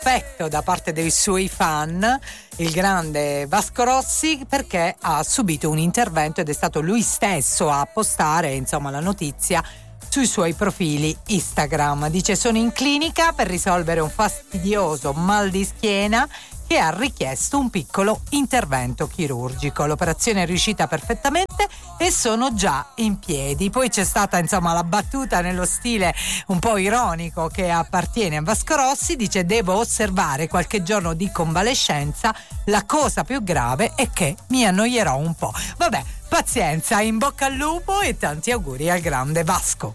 affetto da parte dei suoi fan, il grande Vasco Rossi, perché ha subito un intervento ed è stato lui stesso a postare, insomma, la notizia sui suoi profili Instagram. Dice: sono in clinica per risolvere un fastidioso mal di schiena che ha richiesto un piccolo intervento chirurgico. L'operazione è riuscita perfettamente e sono già in piedi. Poi c'è stata, insomma, la battuta nello stile un po' ironico che appartiene a Vasco Rossi. Dice: devo osservare qualche giorno di convalescenza, la cosa più grave è che mi annoierò un po'. Vabbè, pazienza, in bocca al lupo e tanti auguri al grande Vasco.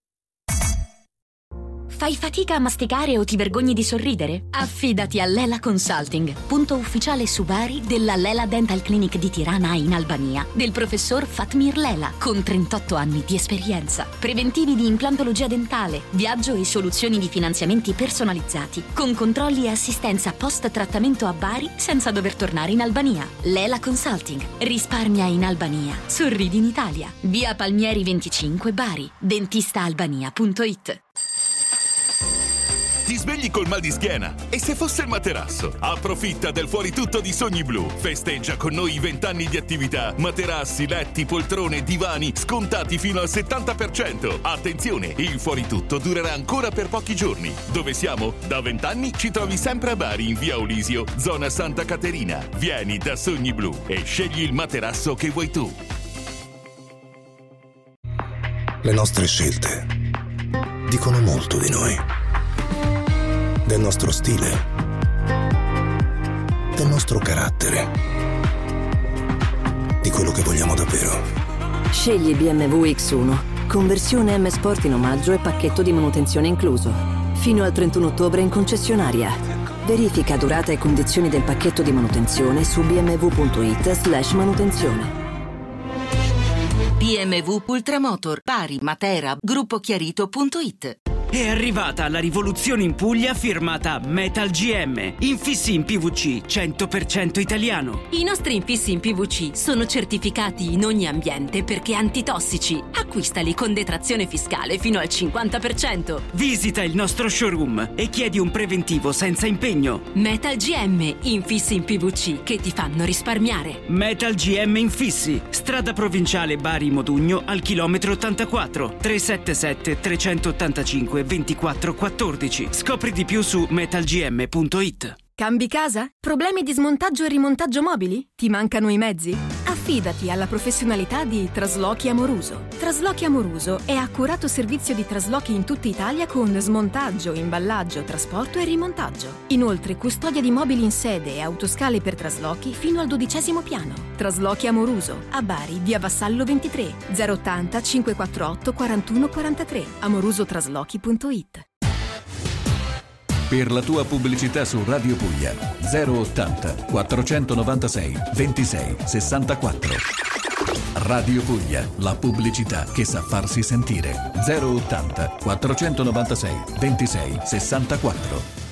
Fai fatica a masticare o ti vergogni di sorridere? Affidati a Lela Consulting, punto ufficiale su Bari della Lela Dental Clinic di Tirana in Albania, del professor Fatmir Lela, con 38 anni di esperienza. Preventivi di implantologia dentale, viaggio e soluzioni di finanziamenti personalizzati, con controlli e assistenza post-trattamento a Bari senza dover tornare in Albania. Lela Consulting, risparmia in Albania, sorridi in Italia. Via Palmieri 25 Bari, dentistaalbania.it. Ti svegli col mal di schiena? E se fosse il materasso? Approfitta del fuori tutto di Sogni Blu. Festeggia con noi i 20 anni di attività. Materassi, letti, poltrone, divani scontati fino al 70%. Attenzione, il fuori tutto durerà ancora per pochi giorni. Dove siamo? Da 20 anni ci trovi sempre a Bari, in via Olisio, zona Santa Caterina. Vieni da Sogni Blu e scegli il materasso che vuoi tu. Le nostre scelte dicono molto di noi. Del nostro stile, del nostro carattere, di quello che vogliamo davvero. Scegli BMW X1, conversione M Sport in omaggio e pacchetto di manutenzione incluso. Fino al 31 ottobre in concessionaria. Verifica durata e condizioni del pacchetto di manutenzione su bmw.it/manutenzione. BMW Ultramotor, Bari, Matera, gruppochiarito.it. È arrivata la rivoluzione in Puglia firmata Metal GM. Infissi in PVC 100% italiano. I nostri infissi in PVC sono certificati in ogni ambiente perché antitossici. Acquistali con detrazione fiscale fino al 50%. Visita il nostro showroom e chiedi un preventivo senza impegno. Metal GM, infissi in PVC che ti fanno risparmiare. Metal GM Infissi, strada provinciale Bari Modugno al chilometro 84, 377 385 2414. Scopri di più su metalgm.it. Cambi casa? Problemi di smontaggio e rimontaggio mobili? Ti mancano i mezzi? Affidati alla professionalità di Traslochi Amoruso. Traslochi Amoruso è accurato servizio di traslochi in tutta Italia con smontaggio, imballaggio, trasporto e rimontaggio. Inoltre custodia di mobili in sede e autoscale per traslochi fino al 12° piano. Traslochi Amoruso, a Bari, via Vassallo 23, 080 548 41 43, amorusotraslochi.it. Per la tua pubblicità su Radio Puglia 080 496 26 64. Radio Puglia, la pubblicità che sa farsi sentire. 080 496 26 64.